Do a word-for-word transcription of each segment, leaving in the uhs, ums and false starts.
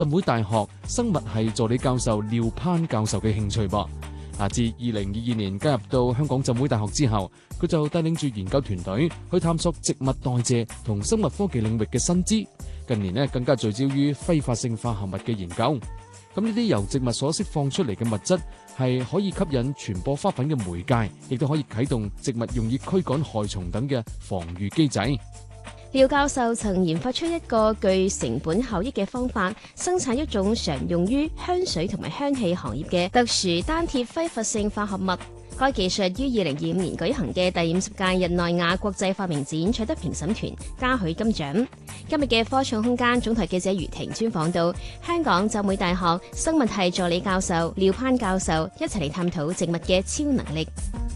浸會大學生物系助理教授廖攀教授嘅興趣噃。啊，自二零二二年加入到香港浸會大學之後，佢就帶領住研究團隊去探索植物代謝同生物科技領域嘅新知。近年呢，更加聚焦於揮發性化合物嘅研究。咁呢啲由植物所釋放出嚟嘅物質係可以吸引傳播花粉嘅媒介，亦都可以啟動植物用以驅趕害蟲等嘅防禦機制。 廖教授曾研發出一個具成本效益嘅方法，生產一種常用於香水同埋香氣行業嘅特殊單萜揮發性化合物。該技術於二零二五年舉行嘅第五十屆日內瓦國際發明展取得評審團嘉許金獎。今日嘅科創空間總台記者余婷專訪到香港浸會大學生物系助理教授廖攀教授，一齊嚟探討植物嘅超能力。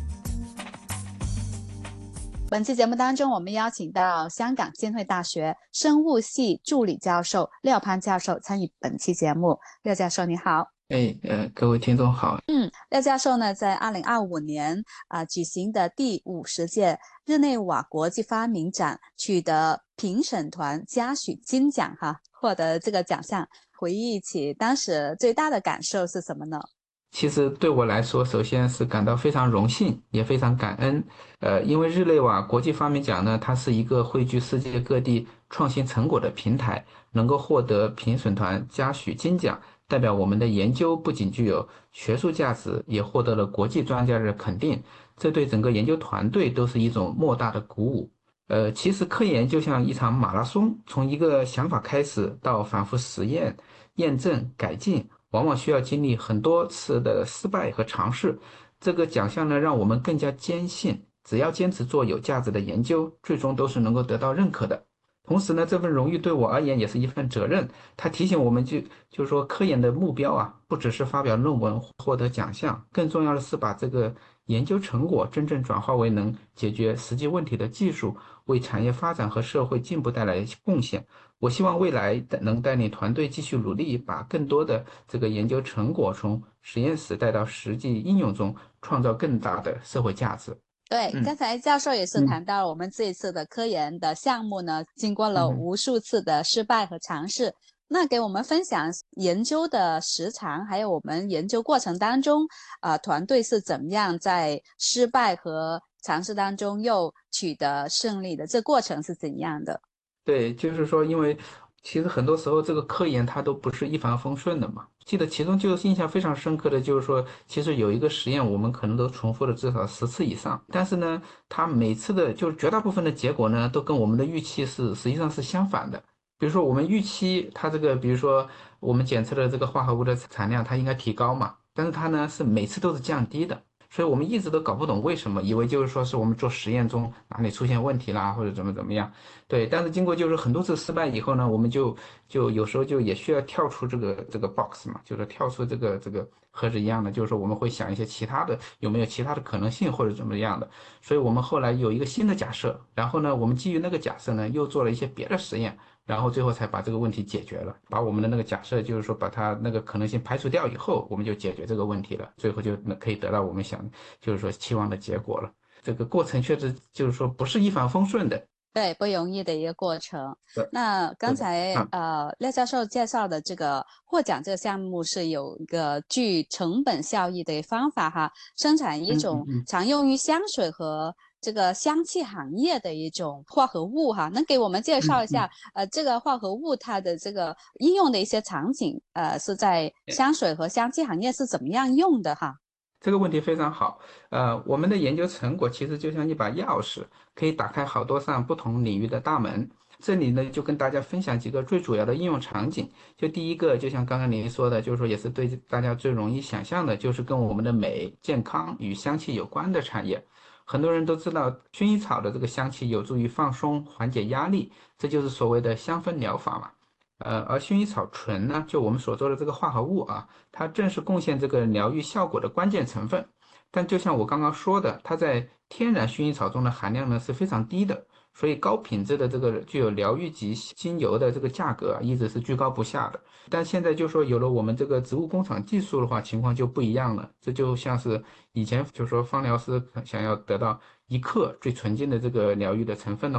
本期節目當中，我們邀請到香港浸會大學生物系助理教授廖攀教授參與本期節目。廖教授你好。 哎，呃，各位聽眾好。 嗯，廖教授呢，在二零二五年啊、呃、舉行的第五十屆日內瓦國際發明展取得評審團嘉許金獎哈，獲得這個獎項。回憶起當時最大的感受是什麼呢？ 其實對我來說，首先是感到非常榮幸，也非常感恩。呃，因為日內瓦國際發明獎呢，它是一個匯聚世界各地創新成果的平台，能夠獲得評審團嘉許金獎，代表我們的研究不僅具有學術價值，也獲得了國際專家的肯定，這對整個研究團隊都是一種莫大的鼓舞。呃，其實科研就像一場馬拉松，從一個想法開始到反覆實驗、驗證、改進，往往需要經歷很多次的失敗和嘗試。這個獎項呢，讓我們更加堅信，只要堅持做有價值的研究，最終都是能夠得到認可的。同時呢，這份榮譽對我而言也是一份責任。它提醒我們就，就就是說科研的目標啊，不只是發表論文獲得獎項，更重要的是把這個研究成果真正轉化為能解決實際問題的技術，為產業發展和社會進步帶來貢獻。我希望未來能帶領團隊繼續努力，把更多的這個研究成果從實驗室帶到實際應用中，創造更大的社會價值。 對，剛才教授也是談到了我們這一次的科研的項目呢，嗯、經過了無數次的失敗和嘗試。嗯、那給我們分享研究的時長，還有我們研究過程當中，啊、呃，團隊是怎麼樣在失敗和嘗試當中又取得勝利的？這過程是怎樣的？ 對，就是說，因為其實很多時候這個科研它都不是一帆風順的嘛。記得其中就是印象非常深刻的就是說，其實有一個實驗我們可能都重複了至少十次以上，但是呢，它每次的就是絕大部分的結果呢，都跟我們的預期是實際上是相反的。比如說我們預期它這個，比如說我們檢測的這個化合物的產量它應該提高嘛，但是它呢是每次都是降低的。所以我們一直都搞不懂為什麼，以為就是說是我們做實驗中哪裡出現問題啦，或者怎麼怎麼樣。對，但是經過就是很多次失敗以後呢，我們就就有時候就也需要跳出這個這個 box 嘛，就是跳出這個這個盒子一樣的，就是說我們會想一些其他的，有沒有其他的可能性或者怎麼樣的。所以我們後來有一個新的假設，然後呢，我們基於那個假設呢，又做了一些別的實驗，然後最後才把這個問題解決了，把我們的那個假設就是說把它那個可能性排除掉以後，我們就解決這個問題了，最後就可以得到我們想就是說期望的結果了。這個過程確實就是說不是一帆風順的， 對，不容易的一個過程。那剛才呃廖教授介紹的這個獲獎這個項目是有一個具成本效益的方法哈，生產一種常用於香水和這個香氣行業的一種化合物哈，能給我們介紹一下呃這個化合物它的這個應用的一些場景，呃是在香水和香氣行業是怎麼樣用的哈？ 這個問題非常好，呃，我們的研究成果其實就像一把鑰匙，可以打開好多扇不同領域的大門。這裡呢，就跟大家分享幾個最主要的應用場景。就第一個，就像剛剛您說的，就是說也是對大家最容易想象的，就是跟我們的美、健康與香氣有關的產業。很多人都知道，薰衣草的這個香氣有助於放鬆、緩解壓力，這就是所謂的香氛療法嘛。呃，而薰衣草醇呢，就我們所做的這個化合物啊，它正是貢獻這個療癒效果的關鍵成分。但就像我剛剛說的，它在天然薰衣草中的含量呢是非常低的，所以高品質的這個具有療癒級精油的這個價格啊，一直是居高不下的。但現在就說有了我們這個植物工廠技術的話，情況就不一樣了。這就像是以前就說芳療師想要得到一克最純淨的這個療癒的成分的話，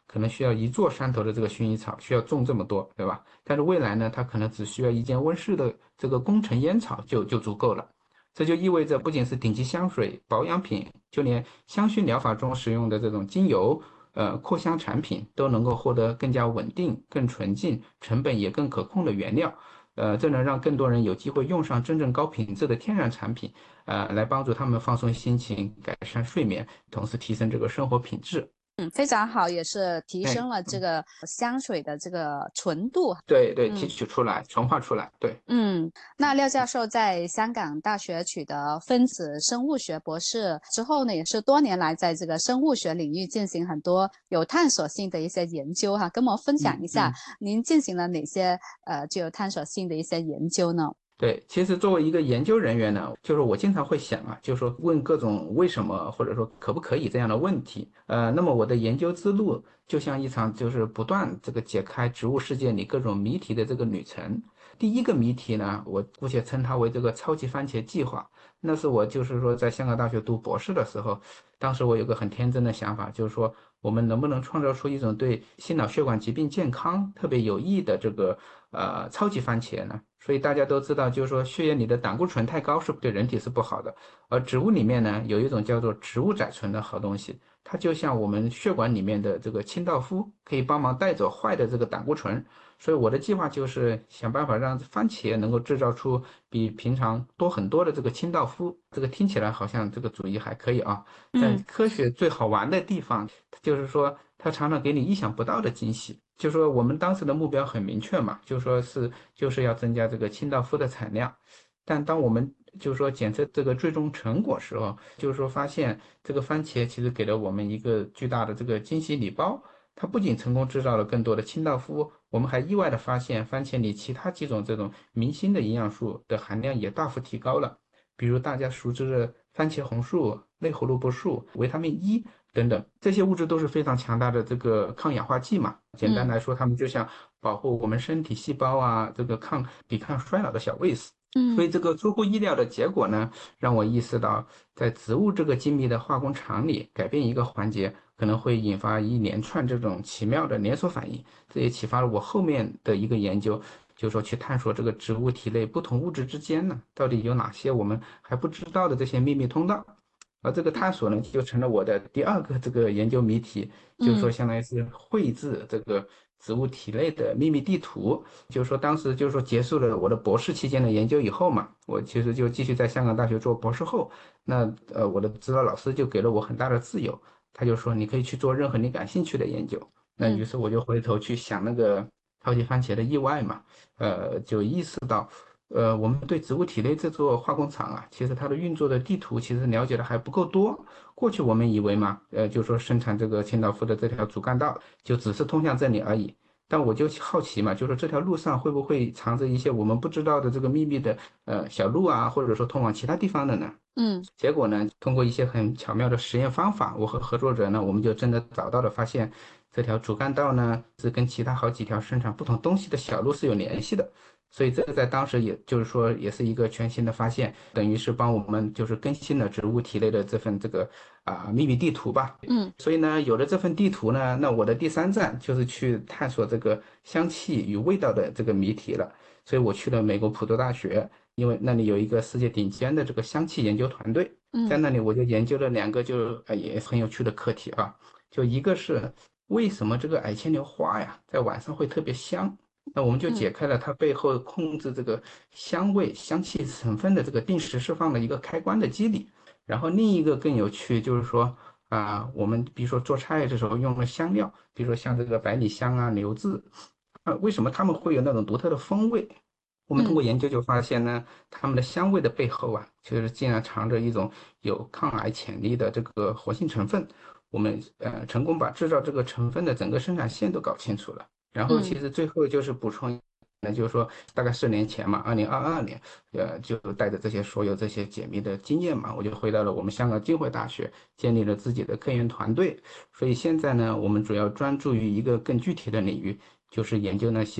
可能需要一座山头的这个薰衣草，需要种这么多，对吧？但是未来呢，它可能只需要一间温室的这个工程烟草就就足够了。这就意味着，不仅是顶级香水、保养品，就连香薰疗法中使用的这种精油、呃扩香产品，都能够获得更加稳定、更纯净、成本也更可控的原料。呃，这能让更多人有机会用上真正高品质的天然产品，呃，来帮助他们放松心情、改善睡眠，同时提升这个生活品质。 嗯，非常好，也是提哎， 升了这个香水的这个纯度。 对对，提嗯取出来、纯化出来，对。 嗯，那廖教授在香港大学取得分子生物学博士之后呢，也是多年来在这个生物学领域进行很多有探索性的一些研究哈，跟我们分享一下嗯嗯。 您进行了哪些呃具有探索性的一些研究呢？ 对，其实作为一个研究人员呢，就是我经常会想啊，就是说问各种为什么或者说可不可以这样的问题。呃，那么我的研究之路就像一场就是不断这个解开植物世界里各种谜题的这个旅程。第一个谜题呢，我姑且称它为这个超级番茄计划。那是我就是说在香港大学读博士的时候，当时我有个很天真的想法，就是说我们能不能创造出一种对心脑血管疾病健康特别有益的这个呃超级番茄呢？所以大家都知道，就是说血液里的胆固醇太高是对人体是不好的，而植物里面呢有一种叫做植物甾醇的好东西，它就像我们血管里面的这个清道夫，可以帮忙带走坏的这个胆固醇。所以我的计划就是想办法让番茄能够制造出比平常多很多的这个清道夫。这个听起来好像这个主意还可以啊，但嗯科学最好玩的地方就是说它常常给你意想不到的惊喜。就说我们当时的目标很明确嘛，就说是就是要增加这个清道夫的产量。但当我们就是说检测这个最终成果时候，就是说发现这个番茄其实给了我们一个巨大的这个惊喜礼包。它不仅成功制造了更多的清道夫，我们还意外的发现番茄里其他几种这种明星的营养素的含量也大幅提高了，比如大家熟知的番茄红素、类胡萝卜素、维他命 E 等等，这些物质都是非常强大的这个抗氧化剂嘛。简单嗯来说，它们就像保护我们身体细胞啊，这个抗抵抗衰老的小卫士。所嗯以这个出乎意料的结果呢，让我意识到，在植物这个精密的化工厂里，改变一个环节可能会引发一连串这种奇妙的连锁反应。这也启发了我后面的一个研究，就是说去探索这个植物体内不同物质之间呢，到底有哪些我们还不知道的这些秘密通道。而这个探索呢，就成了我的第二个这个研究谜题，就是说嗯相当于是绘制这个植物体内的秘密地图。就是说当时就是说结束了我的博士期间的研究以后嘛，我其实就继续在香港大学做博士后。那呃，我的指导老师就给了我很大的自由，他就说你可以去做任何你感兴趣的研究。那于嗯是我就回头去想那个超级番茄的意外嘛，呃，就意识到。呃，我们对植物体内这座化工厂啊，其实它的运作的地图其实了解的还不够多。过去我们以为嘛，呃，就说生产这个清道夫的这条主干道就只是通向这里而已。但我就好奇嘛，就说这条路上会不会藏着一些我们不知道的这个秘密的呃小路啊，或者说通往其他地方的呢？ 嗯结果呢，通过一些很巧妙的实验方法，我和合作者呢，我们就真的找到了，发现这条主干道呢是跟其他好几条生产不同东西的小路是有联系的。所以这个在当时也就是说也是一个全新的发现，等于是帮我们就是更新了植物体内的这份这个啊、秘密地图吧。 嗯所以呢，有了这份地图呢，那我的第三站就是去探索这个香气与味道的这个谜题了。所以我去了美国普渡大学，因为那里有一个世界顶尖的这个香气研究团队，在嗯那里我就研究了两个就呃也很有趣的课题啊，就一个是为什么这个矮牵牛花呀在晚上会特别香。那我们就嗯解开了它背后控制这个香味、香气成分的这个定时释放的一个开关的机理。然后另一个更有趣，就是说啊、我们比如说做菜的时候用了香料，比如说像这个百里香啊、牛至，啊，为什么它们会有那种独特的风味？我们通嗯过研究就发现呢，它们的香味的背后啊，其实竟然藏着一种有抗癌潜力的这个活性成分。我们呃成功把制造这个成分的整个生产线都搞清楚了。然后其嗯实最后就是补充，那就是说大概四年前嘛，二零二二年，呃，就带着这些所有这些解密的经验嘛，我就回到了我们香港浸会大学，建立了自己的科研团队。所以现在呢，我们主要专注于一个更具体的领域，就是研究那些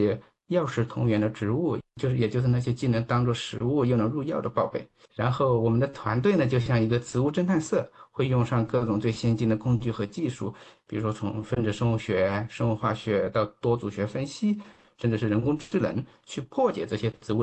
药食同源的植物，就是也就是那些既能当做食物又能入药的宝贝。然后我们的团队呢，就像一个植物侦探社，会用上各种最先进的工具和技术，比如说从分子生物学、生物化学到多组学分析，甚至是人工智能，去破解这些植物的